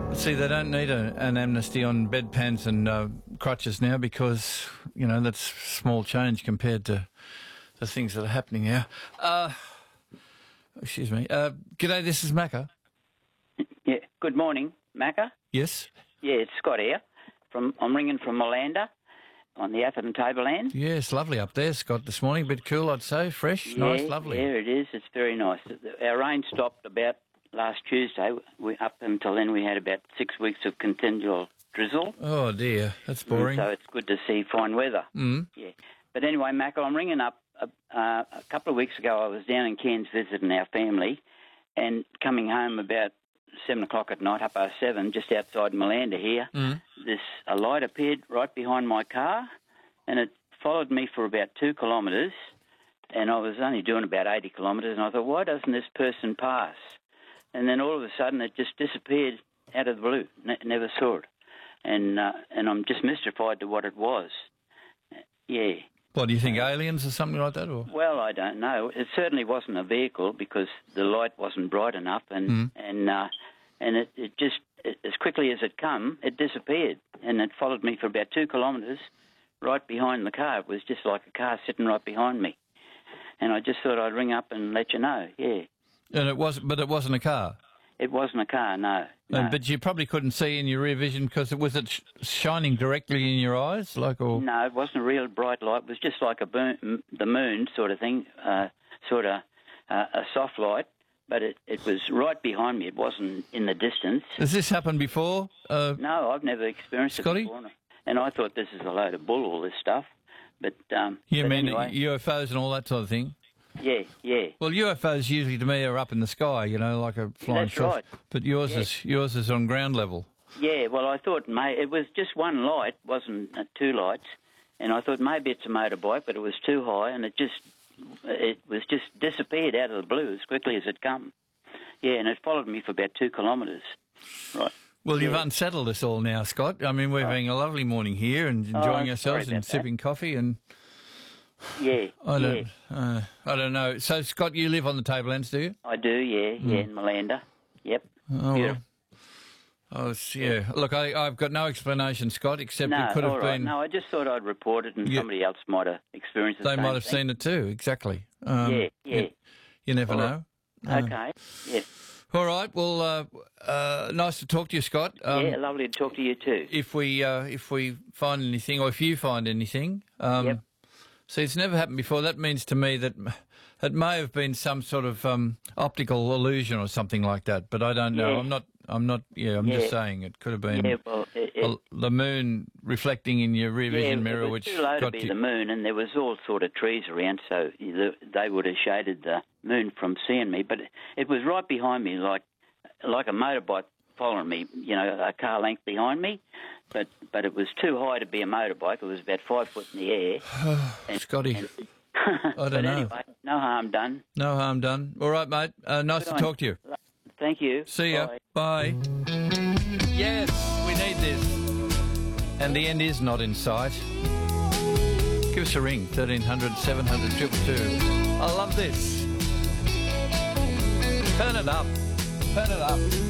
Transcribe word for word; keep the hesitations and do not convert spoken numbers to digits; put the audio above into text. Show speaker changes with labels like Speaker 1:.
Speaker 1: See, they don't need a, an amnesty on bedpans and uh, crutches now because, you know, that's small change compared to the things that are happening now. Uh, excuse me. Uh, g'day, this is Macca.
Speaker 2: Yeah, good morning, Macca.
Speaker 1: Yes?
Speaker 2: Yeah, it's Scott here. From I'm ringing from Malanda on the Atherton Tableland.
Speaker 1: Yes, lovely up there, Scott, this morning. A bit cool, I'd say. Fresh,
Speaker 2: Yeah,
Speaker 1: nice, lovely.
Speaker 2: Yeah, it is. It's very nice. Our rain stopped about last Tuesday. We, up until then, we had about six weeks of continual drizzle.
Speaker 1: Oh, dear. That's boring.
Speaker 2: So it's good to see fine weather.
Speaker 1: Mm.
Speaker 2: Yeah. But anyway, Macca, I'm ringing up. Uh, uh, a couple of weeks ago, I was down in Cairns visiting our family and coming home about seven o'clock at night, half past seven, just outside Malanda here.
Speaker 1: Mm.
Speaker 2: This a light appeared right behind my car, and it followed me for about two kilometres, and I was only doing about eighty kilometres, and I thought, why doesn't this person pass? And then all of a sudden, it just disappeared out of the blue. N- never saw it, and uh, and I'm just mystified to what it was. Yeah.
Speaker 1: What, do you think aliens or something like that? Or
Speaker 2: Well, I don't know. It certainly wasn't a vehicle because the light wasn't bright enough, and
Speaker 1: Mm.
Speaker 2: and uh, and it, it just it, as quickly as it come, it disappeared, and it followed me for about two kilometres, right behind the car. It was just like a car sitting right behind me, and I just thought I'd ring up and let you know. Yeah,
Speaker 1: And it was, but it wasn't a car.
Speaker 2: it wasn't a car, no. no.
Speaker 1: And, but you probably couldn't see in your rear vision because it was it sh- shining directly in your eyes, like or
Speaker 2: No, it wasn't a real bright light. It was just like a boon, the moon sort of thing, uh, sort of uh, a soft light. But it, it was right behind me. It wasn't in the distance.
Speaker 1: Has this happened before? Uh,
Speaker 2: No, I've never experienced
Speaker 1: Scotty?
Speaker 2: it before. And I thought this is a load of bull, all this stuff. But um,
Speaker 1: you
Speaker 2: but
Speaker 1: mean
Speaker 2: anyway,
Speaker 1: U F Os and all that sort of thing?
Speaker 2: yeah, yeah.
Speaker 1: Well, U F Os usually to me are up in the sky, you know, like a flying
Speaker 2: That's
Speaker 1: saucer.
Speaker 2: right.
Speaker 1: But yours
Speaker 2: Yeah.
Speaker 1: is yours is on ground level.
Speaker 2: Yeah, well, I thought may it was just one light, wasn't uh, two lights, and I thought maybe it's a motorbike, but it was too high, and it just it was just disappeared out of the blue as quickly as it come. Yeah, and it followed me for about two kilometres. Right.
Speaker 1: Well, you've
Speaker 2: Yeah.
Speaker 1: unsettled us all now, Scott. I mean, we're having a lovely morning here and enjoying
Speaker 2: Oh, sorry
Speaker 1: ourselves and
Speaker 2: about that.
Speaker 1: sipping coffee, and
Speaker 2: Yeah,
Speaker 1: I
Speaker 2: yeah,
Speaker 1: don't, uh, I don't know. So, Scott, you live on the Tablelands, do you?
Speaker 2: I do. Yeah, yeah, in Malanda. Yep.
Speaker 1: Oh, well.
Speaker 2: Beautiful.
Speaker 1: Oh, it's- yeah. Look, I, I've got no explanation, Scott, except
Speaker 2: No,
Speaker 1: it could
Speaker 2: all
Speaker 1: have
Speaker 2: right.
Speaker 1: been.
Speaker 2: No, I just thought I'd report it, and
Speaker 1: Yeah.
Speaker 2: somebody else might have experienced it.
Speaker 1: They might have seen it too. Exactly. Um,
Speaker 2: Yeah, yeah.
Speaker 1: You, you never
Speaker 2: All
Speaker 1: know.
Speaker 2: right.
Speaker 1: Uh,
Speaker 2: Okay. Yeah.
Speaker 1: All right. Well, uh, uh, nice to talk to you, Scott. Um,
Speaker 2: yeah. Lovely to talk to you too.
Speaker 1: If we uh, if we find anything, or if you find anything, um,
Speaker 2: Yep.
Speaker 1: see, it's never happened before. That means to me that it may have been some sort of um, optical illusion or something like that. But I don't know.
Speaker 2: Yeah.
Speaker 1: I'm not. I'm not. Yeah. I'm
Speaker 2: Yeah.
Speaker 1: just saying it could have been
Speaker 2: Yeah. Well, it, it,
Speaker 1: a- the moon reflecting in your rear
Speaker 2: yeah,
Speaker 1: vision
Speaker 2: it
Speaker 1: mirror,
Speaker 2: was
Speaker 1: which
Speaker 2: too low to
Speaker 1: got
Speaker 2: be
Speaker 1: you.
Speaker 2: the moon, and there was all sort of trees around, so the, they would have shaded the moon from seeing me. But it, it was right behind me, like like a motorbike following me. You know, a car length behind me. But but it was too high to be a motorbike. It was about five foot in the air. and,
Speaker 1: Scotty,
Speaker 2: and-
Speaker 1: I don't
Speaker 2: but
Speaker 1: know.
Speaker 2: anyway, no harm done.
Speaker 1: No harm done. All right, mate. Uh, nice
Speaker 2: Good
Speaker 1: to
Speaker 2: on
Speaker 1: talk to you.
Speaker 2: Thank you.
Speaker 1: See ya.
Speaker 2: Bye.
Speaker 1: Bye. Yes, we need this. And the end is not in sight. Give us a ring, thirteen hundred, seven hundred, two two two. I love this. Turn it up. Turn it up.